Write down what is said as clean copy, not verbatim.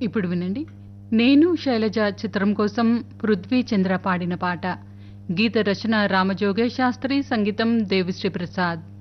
ఇప్పుడు వినండి. 'నేను శైలజ' చిత్రం కోసం పృథ్వీ చంద్ర పాడిన పాట. గీత రచన రామజోగయ్య శాస్త్రి, సంగీతం దేవిశ్రీ ప్రసాద్.